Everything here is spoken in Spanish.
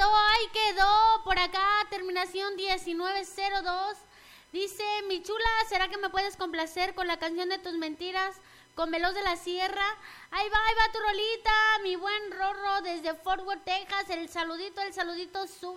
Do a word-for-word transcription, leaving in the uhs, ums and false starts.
ahí quedó. Por acá, terminación diecinueve cero dos. Dice, mi chula, ¿será que me puedes complacer con la canción de tus mentiras? Con Veloz de la Sierra. Ahí va, ahí va tu rolita, mi buen Rorro desde Fort Worth, Texas. El saludito, el saludito, sube.